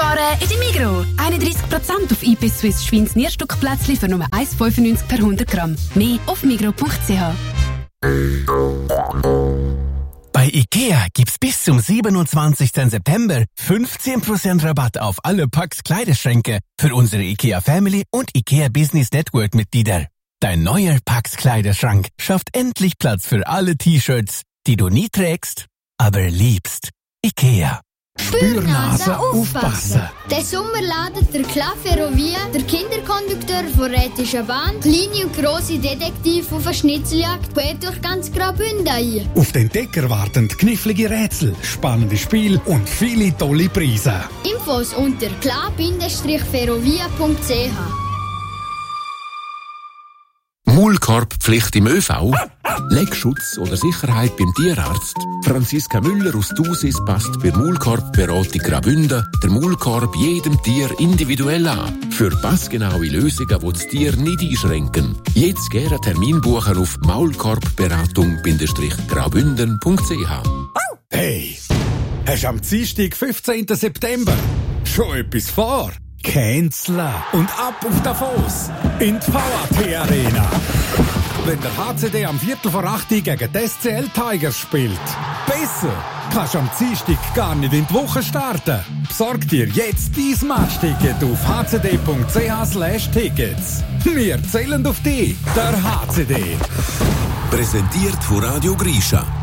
Sparen in der Migros. 31% auf IP Swiss Schweins Nierstückplätzchen für nur 1,95 per 100 Gramm. Mehr auf migros.ch. Bei IKEA gibt's bis zum 27. September 15% Rabatt auf alle Pax Kleiderschränke für unsere IKEA Family und IKEA Business Network Mitglieder. Dein neuer Pax Kleiderschrank schafft endlich Platz für alle T-Shirts, die du nie trägst, aber liebst. IKEA. Spürnase aufpassen! Den Sommer ladet der Club Ferrovia, der Kinderkondukteur von Rätischer Bahn, kleine und grosse Detektive auf eine Schnitzeljagd quer durch ganz Graubünden ein. Auf den Entdecker warten knifflige Rätsel, spannende Spiele und viele tolle Preise. Infos unter club-ferrovia.ch. Maulkorbpflicht im ÖV? Leckschutz oder Sicherheit beim Tierarzt? Franziska Müller aus Thusis passt bei Maulkorbberatung Graubünden der Maulkorb jedem Tier individuell an. Für passgenaue Lösungen, die das Tier nicht einschränken. Jetzt gerne einen Termin buchen auf maulkorbberatung-graubünden.ch. Hey, hast du am Dienstag, 15. September schon etwas vor? Canceln und ab auf Davos in die VAT Arena. Wenn der HCD am 7:45 gegen die SCL Tigers spielt. Besser kannst du am Dienstag gar nicht in die Woche starten. Besorg dir jetzt dein Matchticket auf hcd.ch/tickets. Wir zählen auf dich, der HCD. Präsentiert von Radio Grisha.